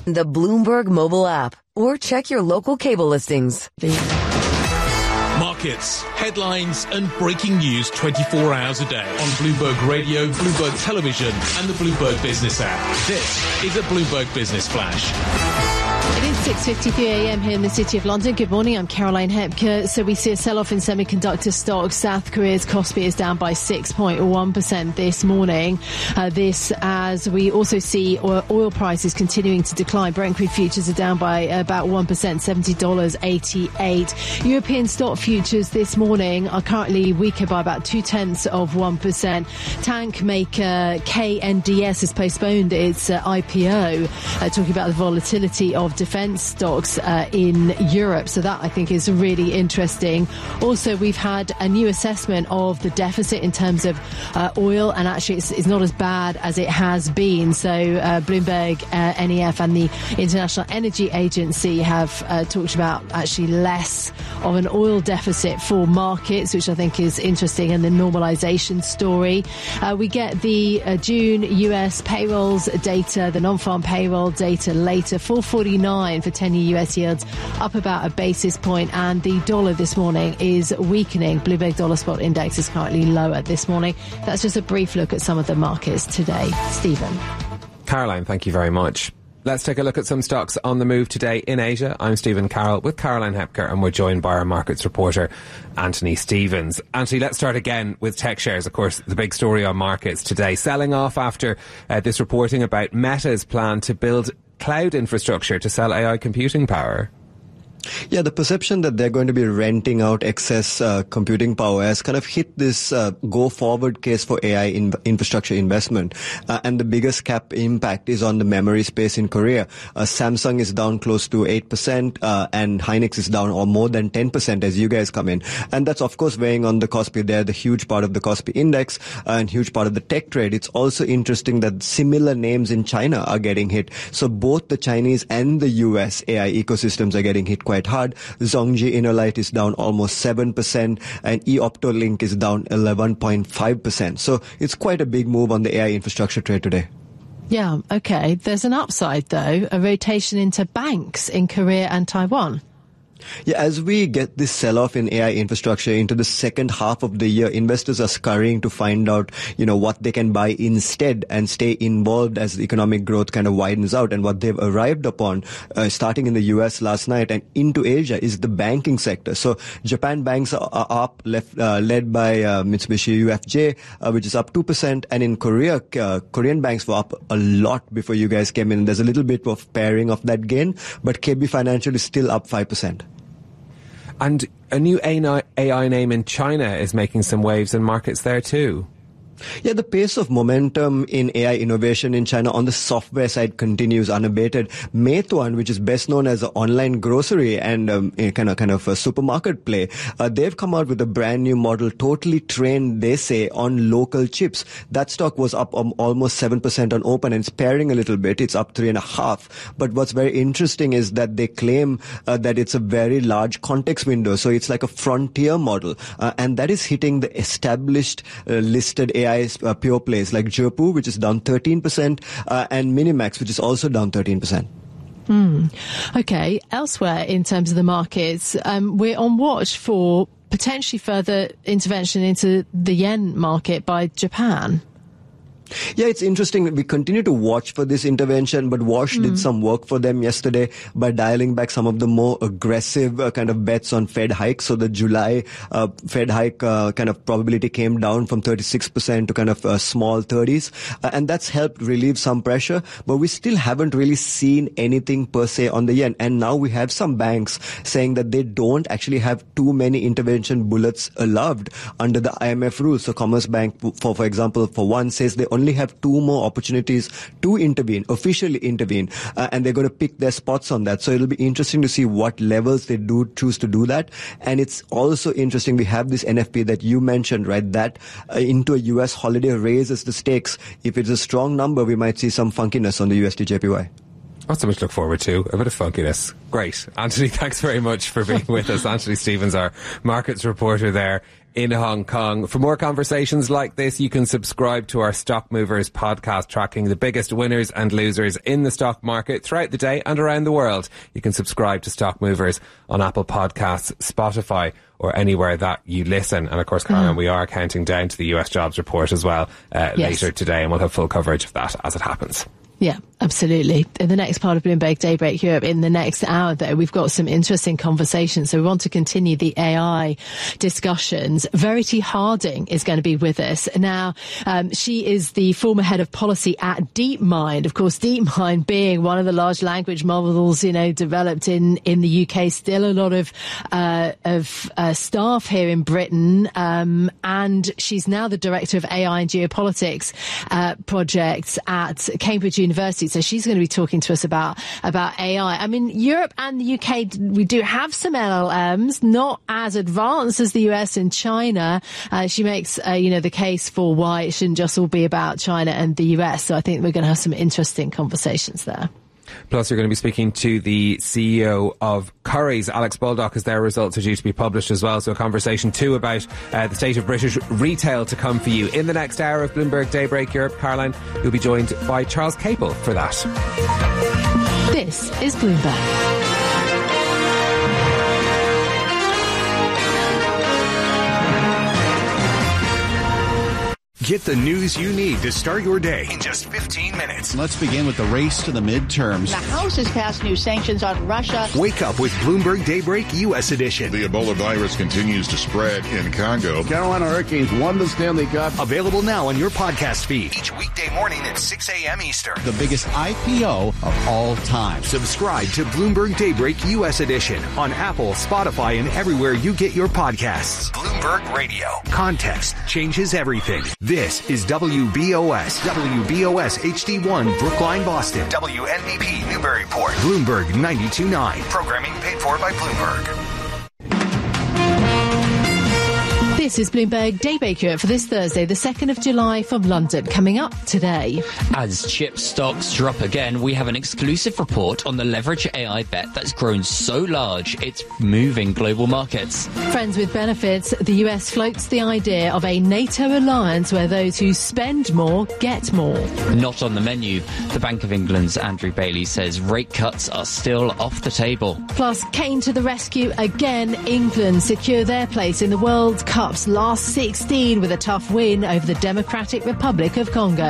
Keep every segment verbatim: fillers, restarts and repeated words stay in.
the Bloomberg mobile app, or check your local cable listings. Markets, headlines and breaking news twenty-four hours a day on Bloomberg Radio, Bloomberg Television and the Bloomberg Business app. This is a Bloomberg Business Flash. It is six fifty-three a m here in the City of London. Good morning, I'm Caroline Hepker. So we see a sell-off in semiconductor stocks. South Korea's Kospi is down by six point one percent this morning. Uh, this as we also see oil prices continuing to decline. Brent crude futures are down by about one percent, seventy dollars eighty-eight. European stock futures this morning are currently weaker by about two-tenths of one percent. Tank maker K N D S has postponed its uh, I P O, uh, talking about the volatility of defence stocks uh, in Europe. So that, I think, is really interesting. Also, we've had a new assessment of the deficit in terms of uh, oil, and actually it's, it's not as bad as it has been. So uh, Bloomberg, uh, N E F and the International Energy Agency have uh, talked about actually less of an oil deficit for markets, which I think is interesting, and the normalisation story. Uh, we get the uh, June U S payrolls data, the non-farm payroll data later, four forty-nine for ten-year U S yields, up about a basis point, and the dollar this morning is weakening. Bloomberg Dollar Spot Index is currently lower this morning. That's just a brief look at some of the markets today. Stephen. Caroline, thank you very much. Let's take a look at some stocks on the move today in Asia. I'm Stephen Carroll with Caroline Hepker, and we're joined by our markets reporter, Anthony Stevens. Anthony, let's start again with tech shares. Of course, the big story on markets today, selling off after uh, this reporting about Meta's plan to build cloud infrastructure to sell A I computing power. Yeah, the perception that they're going to be renting out excess uh, computing power has kind of hit this uh, go-forward case for A I in- infrastructure investment. Uh, and the biggest cap impact is on the memory space in Korea. Uh, Samsung is down close to eight percent, uh, and Hynix is down or more than ten percent as you guys come in. And that's, of course, weighing on the Kospi. They're the huge part of the Kospi index uh, and huge part of the tech trade. It's also interesting that similar names in China are getting hit. So both the Chinese and the U S A I ecosystems are getting hit quite quite hard. Zhongji Inolite is down almost seven percent and eOptolink is down eleven point five percent. So it's quite a big move on the A I infrastructure trade today. Yeah, okay. There's an upside, though, a rotation into banks in Korea and Taiwan. Yeah, as we get this sell-off in A I infrastructure into the second half of the year, investors are scurrying to find out, you know, what they can buy instead and stay involved as the economic growth kind of widens out. And what they've arrived upon, uh, starting in the U S last night and into Asia, is the banking sector. So Japan banks are, are up, left, uh, led by uh, Mitsubishi U F J, uh, which is up two percent. And in Korea, uh, Korean banks were up a lot before you guys came in. There's a little bit of pairing of that gain, but K B Financial is still up five percent. And a new A I name in China is making some waves in markets there too. Yeah, the pace of momentum in A I innovation in China on the software side continues unabated. Meituan, which is best known as an online grocery and um, a kind of kind of a supermarket play, uh, they've come out with a brand new model, totally trained, they say, on local chips. That stock was up um, almost seven percent on open, and it's pairing a little bit. It's up three and a half. But what's very interesting is that they claim uh, that it's a very large context window. So it's like a frontier model, uh, and that is hitting the established uh, listed A I Uh, pure plays like Zhepu, which is down thirteen percent, uh, and Minimax, which is also down thirteen percent. Mm. Okay, elsewhere in terms of the markets, um, we're on watch for potentially further intervention into the yen market by Japan. Yeah, it's interesting. We continue to watch for this intervention, but Wash mm. did some work for them yesterday by dialing back some of the more aggressive uh, kind of bets on Fed hikes. So the July uh, Fed hike uh, kind of probability came down from thirty-six percent to kind of uh, small thirties. Uh, and that's helped relieve some pressure, but we still haven't really seen anything per se on the yen. And now we have some banks saying that they don't actually have too many intervention bullets allowed under the I M F rules. So Commerce Bank, for, for example, for one, says they only have two more opportunities to intervene, officially intervene, uh, and they're going to pick their spots on that. So it'll be interesting to see what levels they do choose to do that. And it's also interesting, we have this N F P that you mentioned, right, that uh, into a U S holiday raises the stakes. If it's a strong number, we might see some funkiness on the U S D J P Y. Not so much to look forward to. A bit of funkiness. Great. Anthony, thanks very much for being with us. Anthony Stevens, our markets reporter there in Hong Kong. For more conversations like this, you can subscribe to our Stock Movers podcast, tracking the biggest winners and losers in the stock market throughout the day and around the world. You can subscribe to Stock Movers on Apple Podcasts, Spotify, or anywhere that you listen. And of course, Caroline, mm. we are counting down to the U S jobs report as well uh, yes. later today, and we'll have full coverage of that as it happens. Yeah, absolutely. In the next part of Bloomberg Daybreak Europe, in the next hour, though, we've got some interesting conversations. So we want to continue the A I discussions. Verity Harding is going to be with us. Now, um, she is the former head of policy at DeepMind. Of course, DeepMind being one of the large language models, you know, developed in, in the U K. Still a lot of, uh, of, uh, staff here in Britain. Um, and she's now the director of A I and geopolitics, uh, projects at Cambridge University. University. So she's going to be talking to us about, about A I. I mean, Europe and the U K, we do have some L L Ms, not as advanced as the U S and China. Uh, she makes, uh, you know, the case for why it shouldn't just all be about China and the U S. So I think we're going to have some interesting conversations there. Plus, you're going to be speaking to the C E O of Currys, Alex Baldock, as their results are due to be published as well. So a conversation too about uh, the state of British retail to come for you. In the next hour of Bloomberg Daybreak Europe, Caroline, you'll be joined by Charles Capel for that. This is Bloomberg. Get the news you need to start your day in just fifteen minutes. Let's begin with the race to the midterms. The House has passed new sanctions on Russia. Wake up with Bloomberg Daybreak U S edition. The Ebola virus continues to spread in Congo. Carolina Hurricanes won the Stanley Cup. Available now on your podcast feed each weekday morning at six a.m. Eastern. The biggest I P O of all time. Subscribe to Bloomberg Daybreak U S edition on Apple, Spotify, and everywhere you get your podcasts. Bloomberg Radio. Context changes everything. This is W B O S, W B O S H D one, Brookline, Boston, W N B P, Newburyport, Bloomberg ninety-two point nine. Programming paid for by Bloomberg. This is Bloomberg Daybreak Europe for this Thursday, the second of July from London. Coming up today. As chip stocks drop again, we have an exclusive report on the leverage A I bet that's grown so large it's moving global markets. Friends with benefits, the U S floats the idea of a NATO alliance where those who spend more get more. Not on the menu. The Bank of England's Andrew Bailey says rate cuts are still off the table. Plus, Kane to the rescue again. England secure their place in the World Cup. Last sixteen with a tough win over the Democratic Republic of Congo.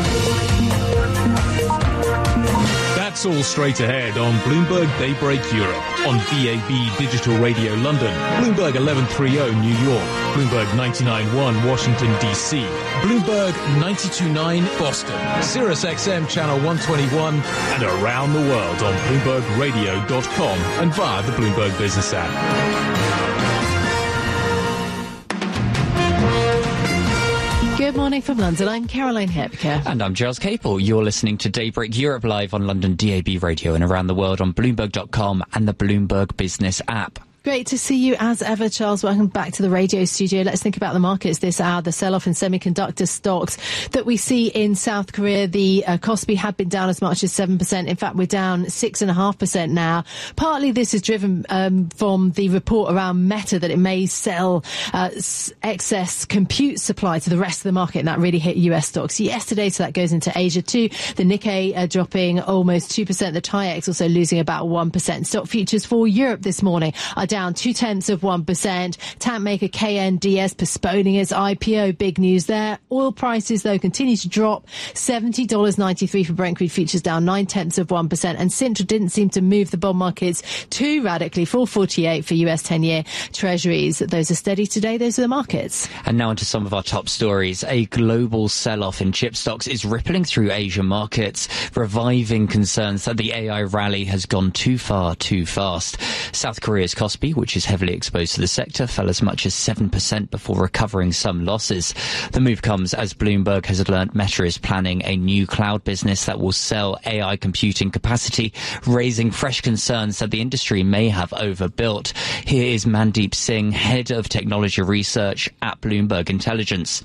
That's all straight ahead on Bloomberg Daybreak Europe, on D A B Digital Radio London, Bloomberg eleven thirty New York, Bloomberg ninety-nine point one Washington D C, Bloomberg ninety-two point nine Boston, Sirius X M Channel one twenty-one, and around the world on Bloomberg Radio dot com and via the Bloomberg Business app. Good morning from London. I'm Caroline Hepker. And I'm Charles Capel. You're listening to Daybreak Europe live on London D A B Radio and around the world on Bloomberg dot com and the Bloomberg Business app. Great to see you as ever, Charles. Welcome back to the radio studio. Let's think about the markets this hour. The sell-off in semiconductor stocks that we see in South Korea. The uh, Kospi had been down as much as seven percent. In fact, we're down six point five percent now. Partly this is driven um, from the report around Meta that it may sell uh, excess compute supply to the rest of the market, and that really hit U S stocks yesterday, so that goes into Asia too. The Nikkei uh, dropping almost two percent. The TAIEX also losing about one percent. Stock futures for Europe this morning are down two tenths of one percent. Tank maker K N D S postponing its I P O. Big news there. Oil prices, though, continue to drop. seventy dollars ninety-three for Brent crude futures, down nine tenths of one percent. And Sintra didn't seem to move the bond markets too radically. four forty-eight for U S ten-year treasuries. Those are steady today. Those are the markets. And now into some of our top stories. A global sell-off in chip stocks is rippling through Asian markets, reviving concerns that the A I rally has gone too far too fast. South Korea's Kospi, which is heavily exposed to the sector, fell as much as seven percent before recovering some losses. The move comes as Bloomberg has learnt Meta is planning a new cloud business that will sell A I computing capacity, raising fresh concerns that the industry may have overbuilt. Here is Mandeep Singh, head of technology research at Bloomberg Intelligence.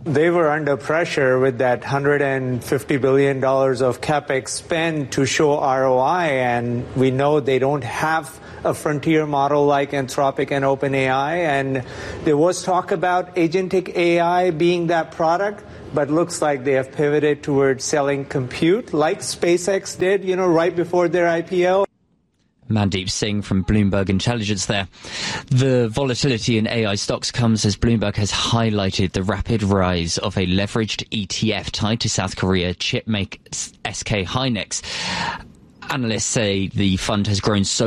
They were under pressure with that one hundred fifty billion dollars of capex spend to show R O I, and we know they don't have a frontier model like Anthropic and OpenAI, and there was talk about agentic A I being that product, but looks like they have pivoted towards selling compute like SpaceX did, you know, right before their I P O. Mandeep Singh from Bloomberg Intelligence there. The volatility in A I stocks comes as Bloomberg has highlighted the rapid rise of a leveraged E T F tied to South Korea chipmaker S K Hynix. Analysts say the fund has grown so